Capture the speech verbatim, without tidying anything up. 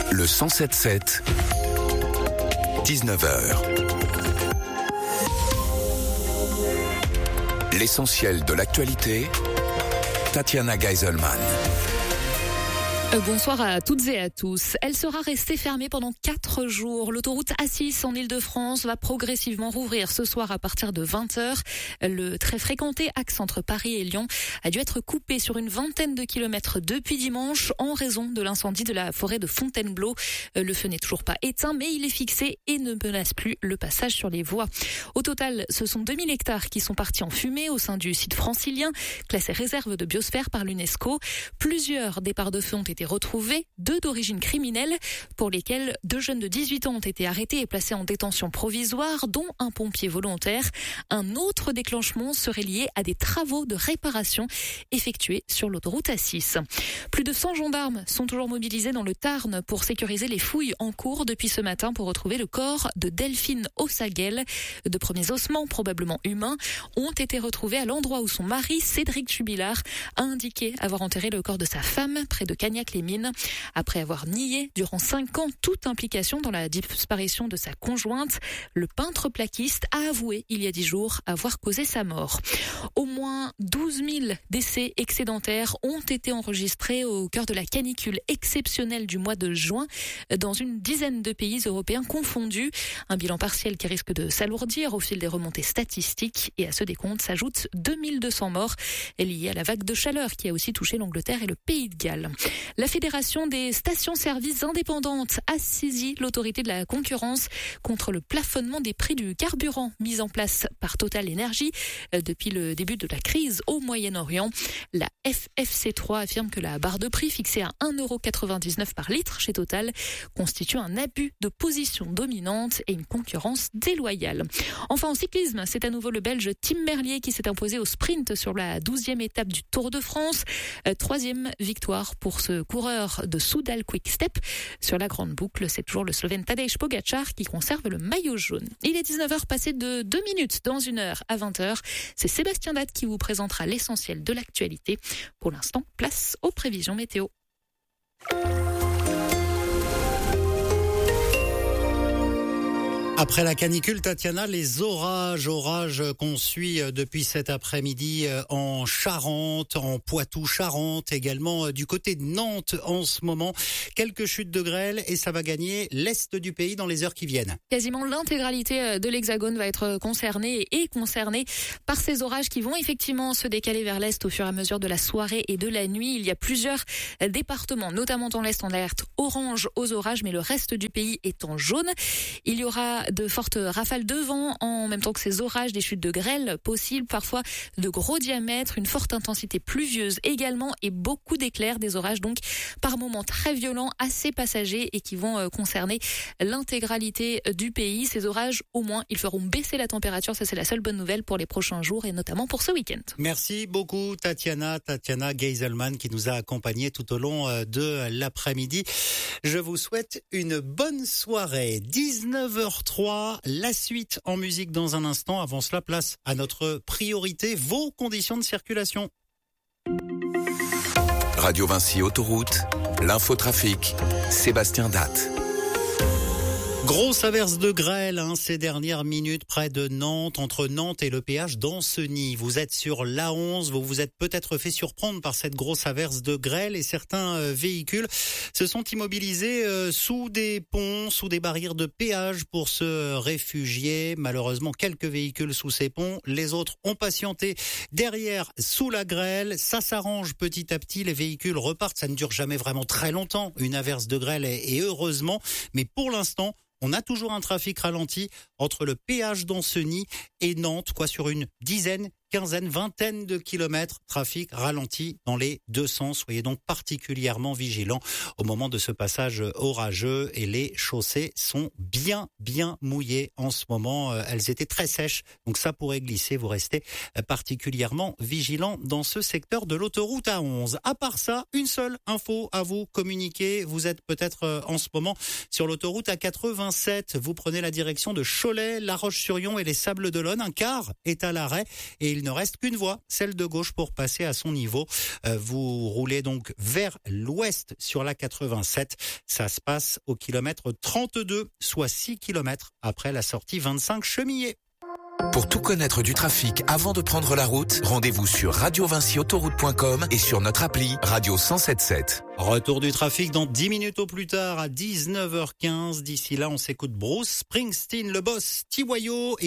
Le cent sept sept, dix-neuf heures. L'essentiel de l'actualité, Tatiana Geiselman. Bonsoir à toutes et à tous. Elle sera restée fermée pendant quatre jours. L'autoroute A six en Ile-de-France va progressivement rouvrir ce soir à partir de vingt heures. Le très fréquenté axe entre Paris et Lyon a dû être coupé sur une vingtaine de kilomètres depuis dimanche en raison de l'incendie de la forêt de Fontainebleau. Le feu n'est toujours pas éteint, mais il est fixé et ne menace plus le passage sur les voies. Au total, ce sont deux mille hectares qui sont partis en fumée au sein du site francilien, classé réserve de biosphère par l'UNESCO. Plusieurs départs de feu ont été retrouvés, deux d'origine criminelle, pour lesquels deux jeunes de dix-huit ans ont été arrêtés et placés en détention provisoire, dont un pompier volontaire. Un autre déclenchement serait lié à des travaux de réparation effectués sur l'autoroute A six. Plus de cent gendarmes sont toujours mobilisés dans le Tarn pour sécuriser les fouilles en cours depuis ce matin pour retrouver le corps de Delphine Ossaguel. De premiers ossements, probablement humains, ont été retrouvés à l'endroit où son mari, Cédric Jubilard, a indiqué avoir enterré le corps de sa femme près de Cagnac-les-Mines. Après avoir nié durant cinq ans toute implication dans la disparition de sa conjointe, le peintre plaquiste a avoué il y a dix jours avoir causé sa mort. Au moins douze mille décès excédentaires ont été enregistrés au cœur de la canicule exceptionnelle du mois de juin dans une dizaine de pays européens confondus. Un bilan partiel qui risque de s'alourdir au fil des remontées statistiques, et à ce décompte s'ajoutent deux mille deux cents morts liés à la vague de chaleur qui a aussi touché l'Angleterre et le Pays de Galles. La Fédération des stations-service indépendantes a saisi l'autorité de la concurrence contre le plafonnement des prix du carburant mis en place par Total Energy depuis le début de la crise au Moyen-Orient. La F F C trois affirme que la barre de prix fixée à un euro quatre-vingt-dix-neuf par litre chez Total constitue un abus de position dominante et une concurrence déloyale. Enfin, en cyclisme, c'est à nouveau le Belge Tim Merlier qui s'est imposé au sprint sur la douzième étape du Tour de France. Euh, troisième victoire pour ce coureur de Soudal Quick Step. Sur la grande boucle, c'est toujours le Slovène Tadej Pogačar qui conserve le maillot jaune. Il est dix-neuf heures passé de deux minutes dans une heure à vingt heures. C'est Sébastien Datte qui vous présentera l'essentiel de l'actualité. Pour l'instant, place aux prévisions météo. Après la canicule, Tatiana, les orages, orages qu'on suit depuis cet après-midi en Charente, en Poitou-Charentes, également du côté de Nantes en ce moment. Quelques chutes de grêle et ça va gagner l'est du pays dans les heures qui viennent. Quasiment l'intégralité de l'Hexagone va être concernée et concernée par ces orages qui vont effectivement se décaler vers l'est au fur et à mesure de la soirée et de la nuit. Il y a plusieurs départements, notamment dans l'est, en alerte orange aux orages, mais le reste du pays est en jaune. Il y aura de fortes rafales de vent en même temps que ces orages, des chutes de grêle possibles, parfois de gros diamètres, une forte intensité pluvieuse également et beaucoup d'éclairs, des orages donc par moments très violents, assez passagers et qui vont concerner l'intégralité du pays. Ces orages, au moins, ils feront baisser la température, ça c'est la seule bonne nouvelle pour les prochains jours et notamment pour ce week-end. Merci beaucoup Tatiana, Tatiana Geiselman qui nous a accompagnés tout au long de l'après-midi. Je vous souhaite une bonne soirée. dix-neuf heures trois, la suite en musique dans un instant. Avant cela, place à notre priorité, vos conditions de circulation. Radio Vinci Autoroute, l'infotrafic, Sébastien Datte. Grosse averse de grêle hein, ces dernières minutes près de Nantes, entre Nantes et le péage d'Ancenis. Vous êtes sur l'A onze, vous vous êtes peut-être fait surprendre par cette grosse averse de grêle et certains euh, véhicules se sont immobilisés euh, sous des ponts, sous des barrières de péage pour se réfugier. Malheureusement, quelques véhicules sous ces ponts, les autres ont patienté derrière sous la grêle. Ça s'arrange petit à petit, les véhicules repartent. Ça ne dure jamais vraiment très longtemps, une averse de grêle et, et heureusement, mais pour l'instant, on a toujours un trafic ralenti entre le péage d'Ancenis et Nantes, quoi, sur une dizaine, quinzaine, vingtaine de kilomètres, trafic ralenti dans les deux sens. Soyez donc particulièrement vigilants au moment de ce passage orageux et les chaussées sont bien, bien mouillées en ce moment. Elles étaient très sèches, donc ça pourrait glisser. Vous restez particulièrement vigilants dans ce secteur de l'autoroute A onze. À part ça, une seule info à vous communiquer. Vous êtes peut-être en ce moment sur l'autoroute A quatre-vingt-sept. Vous prenez la direction de Cholet, La Roche-sur-Yon et les Sables d'Olonne. Barcelone, un car est à l'arrêt et il ne reste qu'une voie, celle de gauche, pour passer à son niveau. Euh, vous roulez donc vers l'ouest sur la quatre-vingt-sept. Ça se passe au kilomètre trente-deux, soit six kilomètres après la sortie vingt-cinq Chemillé. Pour tout connaître du trafic avant de prendre la route, rendez-vous sur radio vinci autoroute point com et sur notre appli Radio cent sept sept. Retour du trafic dans dix minutes au plus tard à dix-neuf heures quinze. D'ici là, on s'écoute Bruce Springsteen, le boss, Tiwayo et